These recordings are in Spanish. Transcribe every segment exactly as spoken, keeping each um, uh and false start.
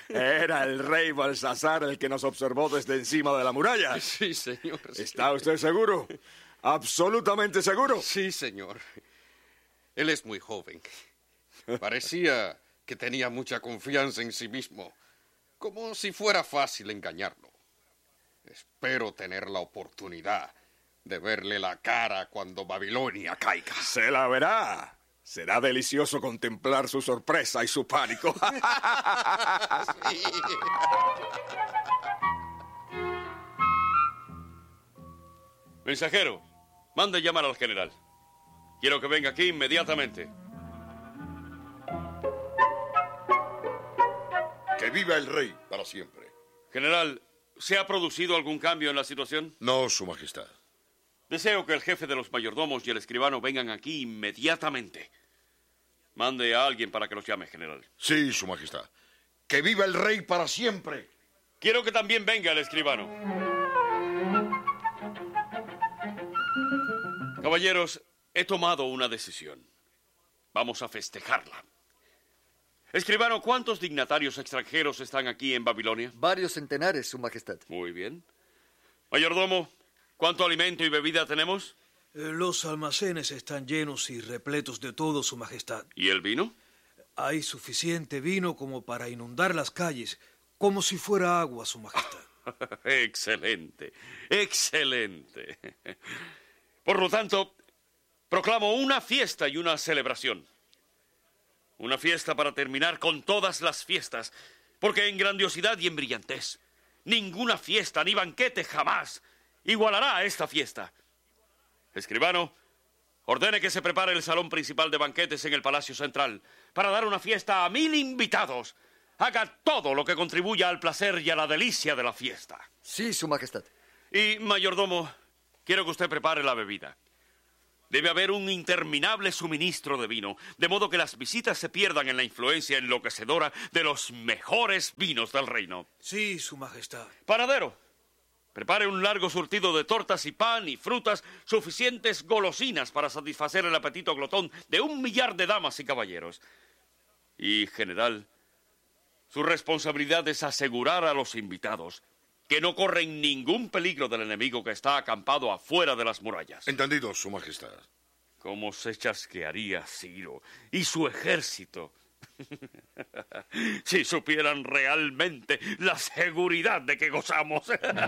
Era el rey Belsasar el que nos observó desde encima de la muralla. Sí, señor. ¿Está usted seguro? ¿Absolutamente seguro? Sí, señor. Él es muy joven. Parecía que tenía mucha confianza en sí mismo, como si fuera fácil engañarlo. Espero tener la oportunidad de verle la cara cuando Babilonia caiga. Se la verá. Será delicioso contemplar su sorpresa y su pánico. Sí. Mensajero, mande llamar al general. Quiero que venga aquí inmediatamente. Que viva el rey para siempre. General, ¿se ha producido algún cambio en la situación? No, Su Majestad. Deseo que el jefe de los mayordomos y el escribano vengan aquí inmediatamente. Mande a alguien para que los llame, general. Sí, Su Majestad. Que viva el rey para siempre. Quiero que también venga el escribano. Caballeros, he tomado una decisión. Vamos a festejarla. Escribano, ¿cuántos dignatarios extranjeros están aquí en Babilonia? Varios centenares, Su Majestad. Muy bien. Mayordomo, ¿cuánto alimento y bebida tenemos? Eh, Los almacenes están llenos y repletos de todo, Su Majestad. ¿Y el vino? Hay suficiente vino como para inundar las calles, como si fuera agua, Su Majestad. Excelente, excelente. Por lo tanto, proclamo una fiesta y una celebración. Una fiesta para terminar con todas las fiestas, porque en grandiosidad y en brillantez, ninguna fiesta ni banquete jamás igualará a esta fiesta. Escribano, ordene que se prepare el salón principal de banquetes en el Palacio Central para dar una fiesta a mil invitados. Haga todo lo que contribuya al placer y a la delicia de la fiesta. Sí, Su Majestad. Y, mayordomo, quiero que usted prepare la bebida. Debe haber un interminable suministro de vino, de modo que las visitas se pierdan en la influencia enloquecedora de los mejores vinos del reino. Sí, Su Majestad. Panadero, prepare un largo surtido de tortas y pan y frutas, suficientes golosinas para satisfacer el apetito glotón de un millar de damas y caballeros. Y, general, su responsabilidad es asegurar a los invitados que no corren ningún peligro del enemigo que está acampado afuera de las murallas. Entendido, Su Majestad. ¿Cómo se chasquearía Ciro y su ejército si supieran realmente la seguridad de que gozamos?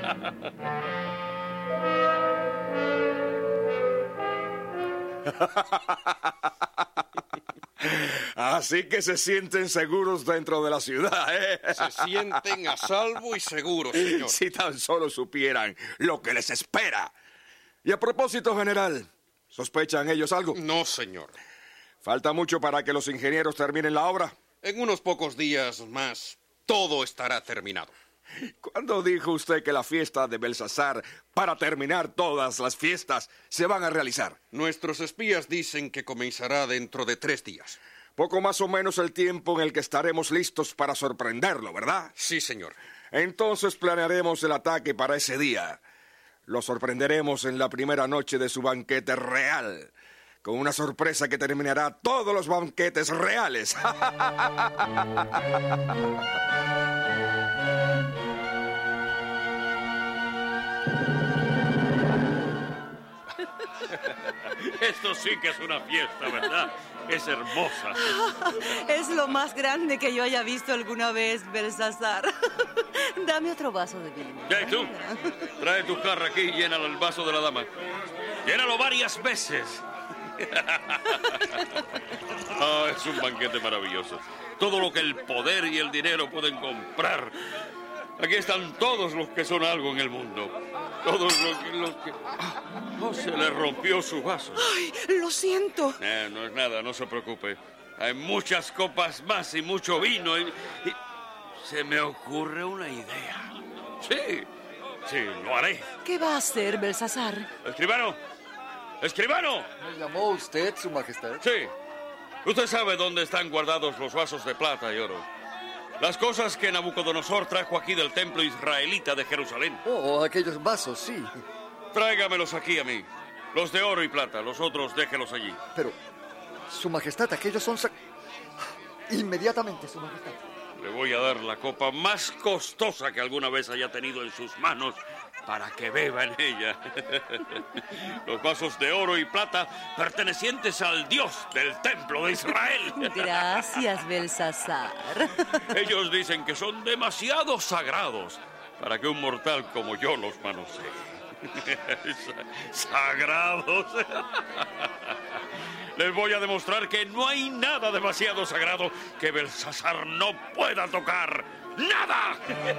Así que se sienten seguros dentro de la ciudad, ¿eh? Se sienten a salvo y seguros, señor. Si tan solo supieran lo que les espera. Y a propósito, general, ¿sospechan ellos algo? No, señor. ¿Falta mucho para que los ingenieros terminen la obra? En unos pocos días más, todo estará terminado. ¿Cuándo dijo usted que la fiesta de Belsasar, para terminar todas las fiestas, se van a realizar? Nuestros espías dicen que comenzará dentro de tres días. Poco más o menos el tiempo en el que estaremos listos para sorprenderlo, ¿verdad? Sí, señor. Entonces planearemos el ataque para ese día. Lo sorprenderemos en la primera noche de su banquete real, con una sorpresa que terminará todos los banquetes reales. Esto sí que es una fiesta, ¿verdad? Es hermosa. Es lo más grande que yo haya visto alguna vez, Belsasar. Dame otro vaso de vino. Ya, ¿y tú? Trae tu jarra aquí y llénalo el vaso de la dama. Llénalo varias veces. Oh, es un banquete maravilloso. Todo lo que el poder y el dinero pueden comprar. Aquí están todos los que son algo en el mundo. Todos los que... Los que... Oh, se le rompió su vaso. Ay, lo siento. Eh, no es nada, no se preocupe. Hay muchas copas más y mucho vino. Y, y... Se me ocurre una idea. Sí, sí, lo haré. ¿Qué va a hacer, Belsasar? Escribano, escribano. ¿Me llamó usted, Su Majestad? Sí. Usted sabe dónde están guardados los vasos de plata y oro. Las cosas que Nabucodonosor trajo aquí del templo israelita de Jerusalén. Oh, aquellos vasos, sí. Tráigamelos aquí a mí. Los de oro y plata, los otros déjelos allí. Pero, Su Majestad, aquellos son... Sac... Inmediatamente, Su Majestad. Le voy a dar la copa más costosa que alguna vez haya tenido en sus manos para que beba en ella. Los vasos de oro y plata pertenecientes al Dios del templo de Israel. Gracias, Belsasar. Ellos dicen que son demasiado sagrados para que un mortal como yo los manosee. Sagrados. Les voy a demostrar que no hay nada demasiado sagrado que Belsasar no pueda tocar. ¡Nada!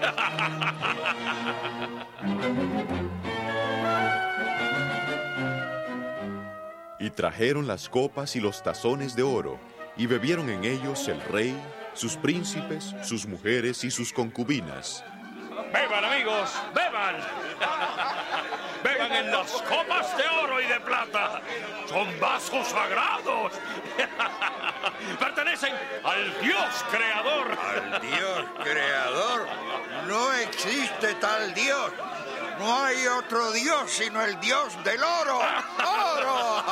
Y trajeron las copas y los tazones de oro, y bebieron en ellos el rey, sus príncipes, sus mujeres y sus concubinas. ¡Beban, amigos! ¡Beban! ¡Beban en las copas de oro y de plata! ¡Son vasos sagrados! ¡Pertenecen al Dios creador! ¿Al Dios creador? No existe tal Dios. No hay otro Dios sino el Dios del oro. ¡Oro!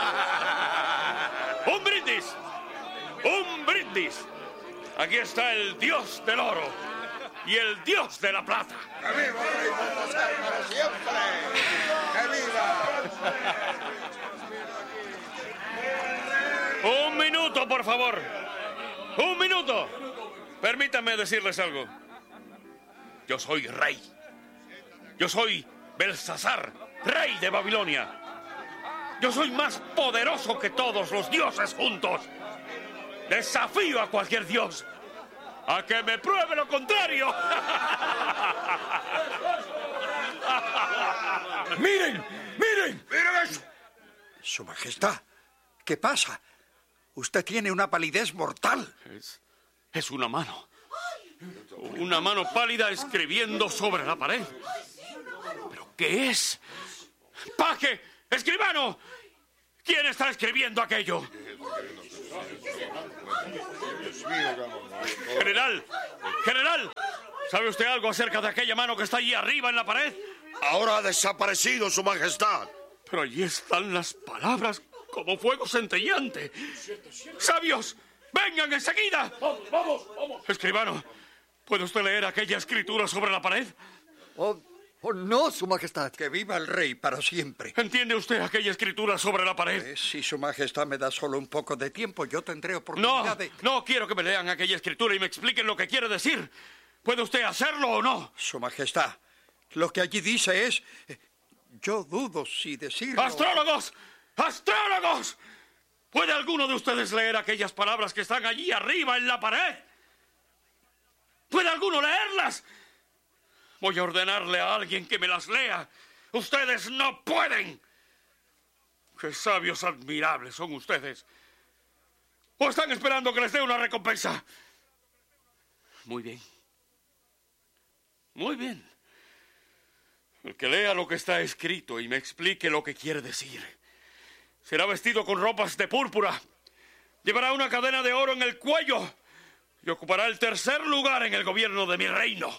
¡Un brindis! ¡Un brindis! Aquí está el Dios del oro y el Dios de la plata. ¡Que viva el rey Belsasar para siempre! ¡Que viva! Un minuto, por favor. Un minuto. Permítanme decirles algo. Yo soy rey. Yo soy Belsasar, rey de Babilonia. Yo soy más poderoso que todos los dioses juntos. Desafío a cualquier dios a que me pruebe lo contrario. ¡Miren! ¡Miren! ¡Miren eso! Su Majestad, ¿qué pasa? Usted tiene una palidez mortal. Es, es una mano. Una mano pálida escribiendo sobre la pared. ¿Pero qué es? ¡Paje! ¡Escribano! ¿Quién está escribiendo aquello? General, general, ¿sabe usted algo acerca de aquella mano que está allí arriba en la pared? Ahora ha desaparecido, Su Majestad. Pero allí están las palabras como fuego centellante. ¡Sabios! ¡Vengan enseguida! ¡Vamos, vamos, vamos! Escribano, ¿puede usted leer aquella escritura sobre la pared? Oh, oh, no, Su Majestad. Que viva el rey para siempre. ¿Entiende usted aquella escritura sobre la pared? Eh, si Su Majestad me da solo un poco de tiempo, yo tendré oportunidad No, de... no quiero que me lean aquella escritura y me expliquen lo que quiere decir. ¿Puede usted hacerlo o no? Su Majestad, lo que allí dice es... eh, yo dudo si decirlo... ¡Astrólogos! ¡Astrólogos! ¿Puede alguno de ustedes leer aquellas palabras que están allí arriba en la pared? ¿Puede alguno leerlas? Voy a ordenarle a alguien que me las lea. ¡Ustedes no pueden! ¡Qué sabios admirables son ustedes! ¿O están esperando que les dé una recompensa? Muy bien. Muy bien. El que lea lo que está escrito y me explique lo que quiere decir será vestido con ropas de púrpura, llevará una cadena de oro en el cuello y ocupará el tercer lugar en el gobierno de mi reino.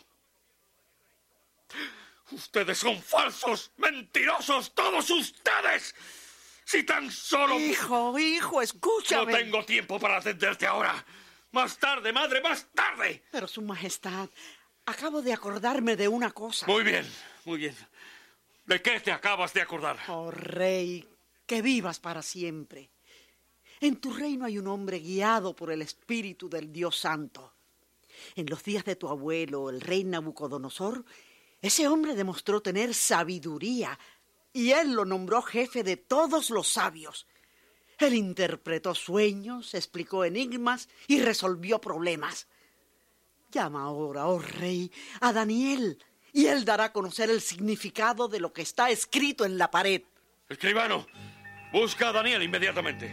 Ustedes son falsos, mentirosos, todos ustedes. Si tan solo... Hijo, hijo, escúchame. No tengo tiempo para atenderte ahora. Más tarde, madre, más tarde. Pero, Su Majestad, acabo de acordarme de una cosa. Muy bien, muy bien. ¿De qué te acabas de acordar? Oh, rey, que vivas para siempre. En tu reino hay un hombre guiado por el espíritu del Dios Santo. En los días de tu abuelo, el rey Nabucodonosor, ese hombre demostró tener sabiduría y él lo nombró jefe de todos los sabios. Él interpretó sueños, explicó enigmas y resolvió problemas. Llama ahora, oh rey, a Daniel y él dará a conocer el significado de lo que está escrito en la pared. Escribano, busca a Daniel inmediatamente.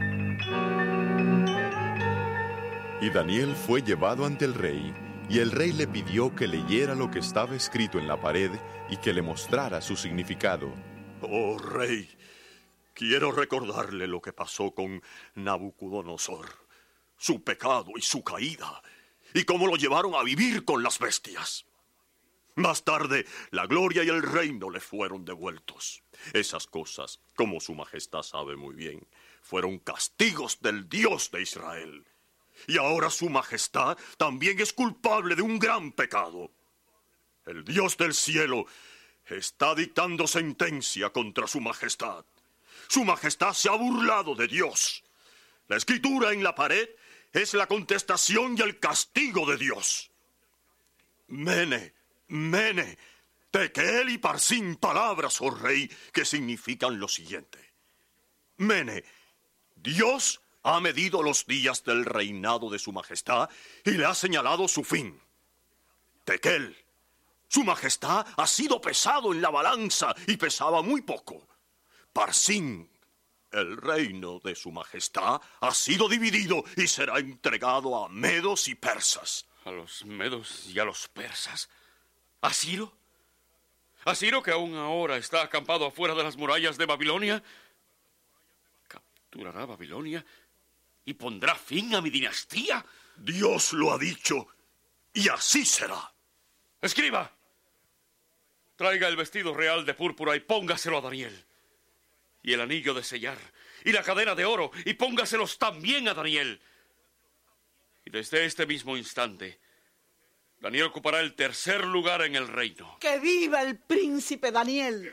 Y Daniel fue llevado ante el rey, y el rey le pidió que leyera lo que estaba escrito en la pared y que le mostrara su significado. Oh, rey, quiero recordarle lo que pasó con Nabucodonosor, su pecado y su caída, y cómo lo llevaron a vivir con las bestias. Más tarde, la gloria y el reino le fueron devueltos. Esas cosas, como su majestad sabe muy bien, fueron castigos del Dios de Israel. Y ahora su majestad también es culpable de un gran pecado. El Dios del cielo está dictando sentencia contra su majestad. Su majestad se ha burlado de Dios. La escritura en la pared es la contestación y el castigo de Dios. Mene, Mene, Tekel y Parsin, palabras, oh rey, que significan lo siguiente. Mene, Dios ha medido los días del reinado de su majestad y le ha señalado su fin. Tekel, su majestad ha sido pesado en la balanza y pesaba muy poco. Parsin, el reino de su majestad ha sido dividido y será entregado a medos y persas. ¿A los medos y a los persas? ¿A Ciro? ¿A Ciro, que aún ahora está acampado afuera de las murallas de Babilonia? ¿Capturará Babilonia y pondrá fin a mi dinastía? Dios lo ha dicho, y así será. ¡Escriba! Traiga el vestido real de púrpura y póngaselo a Daniel. Y el anillo de sellar, y la cadena de oro, y póngaselos también a Daniel. Y desde este mismo instante, Daniel ocupará el tercer lugar en el reino. ¡Que viva el príncipe Daniel!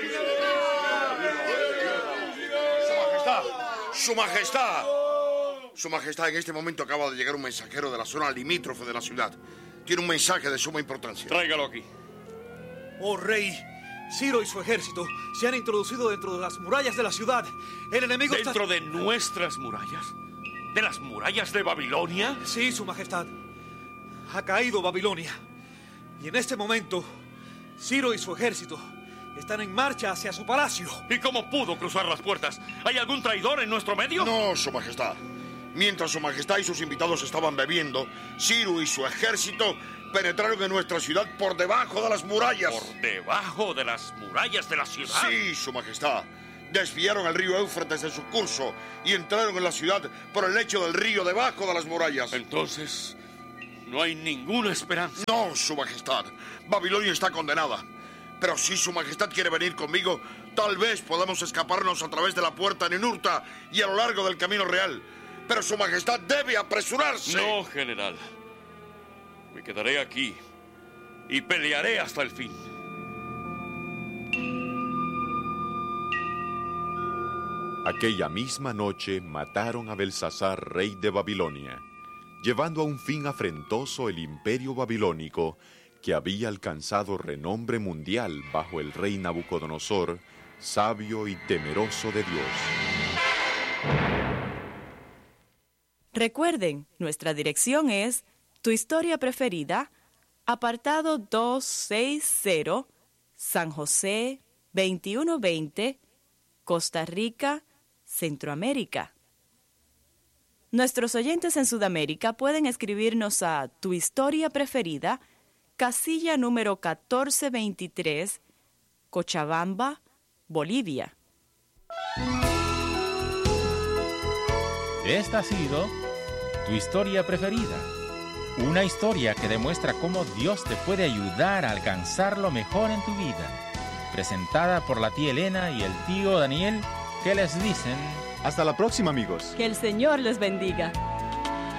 ¡Su majestad! Su majestad, en este momento acaba de llegar un mensajero de la zona limítrofe de la ciudad. Tiene un mensaje de suma importancia. Tráigalo aquí. Oh, rey, Ciro y su ejército se han introducido dentro de las murallas de la ciudad. El enemigo ¿Dentro está... de nuestras murallas? ¿De las murallas de Babilonia? Sí, su majestad. Ha caído Babilonia. Y en este momento, Ciro y su ejército están en marcha hacia su palacio. ¿Y cómo pudo cruzar las puertas? ¿Hay algún traidor en nuestro medio? No, su majestad. Mientras su majestad y sus invitados estaban bebiendo, Ciro y su ejército penetraron en nuestra ciudad por debajo de las murallas. ¿Por debajo de las murallas de la ciudad? Sí, su majestad. Desviaron el río Éufrates de su curso y entraron en la ciudad por el lecho del río debajo de las murallas. Entonces, no hay ninguna esperanza. No, su majestad. Babilonia está condenada. Pero si su majestad quiere venir conmigo, tal vez podamos escaparnos a través de la puerta Ninurta y a lo largo del camino real. Pero su majestad debe apresurarse. No, general. Me quedaré aquí y pelearé hasta el fin. Aquella misma noche mataron a Belsasar, rey de Babilonia, llevando a un fin afrentoso el imperio babilónico que había alcanzado renombre mundial bajo el rey Nabucodonosor, sabio y temeroso de Dios. Recuerden, nuestra dirección es Tu Historia Preferida, apartado doscientos sesenta, San José, veintiuno veinte, Costa Rica, Centroamérica. Nuestros oyentes en Sudamérica pueden escribirnos a Tu Historia Preferida, casilla número catorce veintitrés, Cochabamba, Bolivia. Esta ha sido Tu Historia Preferida, una historia que demuestra cómo Dios te puede ayudar a alcanzar lo mejor en tu vida. Presentada por la tía Elena y el tío Daniel, que les dicen... Hasta la próxima, amigos. Que el Señor les bendiga.